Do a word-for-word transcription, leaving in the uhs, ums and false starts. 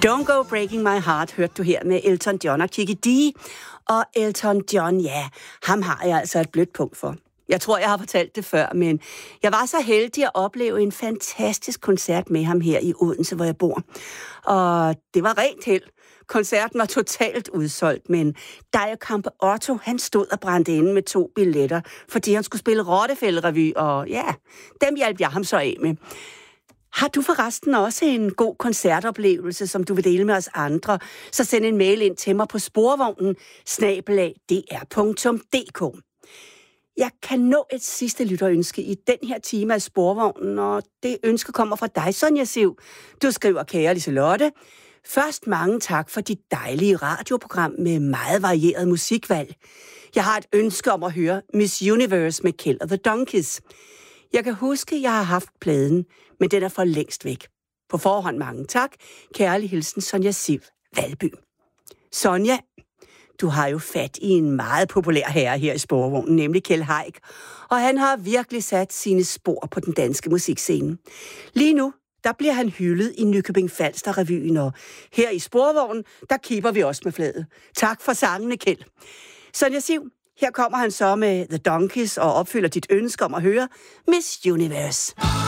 Don't Go Breaking My Heart hørte du her med Elton John og Kiki Dee. Og Elton John, ja, ham har jeg altså et blødt punkt for. Jeg tror, jeg har fortalt det før, men jeg var så heldig at opleve en fantastisk koncert med ham her i Odense, hvor jeg bor. Og det var rent held. Koncerten var totalt udsolgt, men Dio Campeotto, han stod og brændte inde med to billetter, fordi han skulle spille Rottefælde-revy, og ja, dem hjalp jeg ham så af med. Har du forresten også en god koncertoplevelse, som du vil dele med os andre, så send en mail ind til mig på sporvognen snabel-a d r punktum d k. Jeg kan nå et sidste lytterønske i den her time af Sporvognen, og det ønske kommer fra dig, Sonja Siv. Du skriver, kære Liselotte, først mange tak for dit dejlige radioprogram med meget varieret musikvalg. Jeg har et ønske om at høre Miss Universe med Keld og the Donkeys. Jeg kan huske, jeg har haft pladen, men den er for længst væk. På forhånd mange tak. Kærlig hilsen, Sonja Siv, Valby. Sonja, du har jo fat i en meget populær herre her i Sporvognen, nemlig Kjeld Haik, og han har virkelig sat sine spor på den danske musikscene. Lige nu, der bliver han hyldet i Nykøbing Falster-revyen, og her i Sporvognen, der kipper vi også med flaget. Tak for sangene, Kjeld. Sonja Siv, her kommer han så med The Donkeys og opfylder dit ønske om at høre Miss Universe.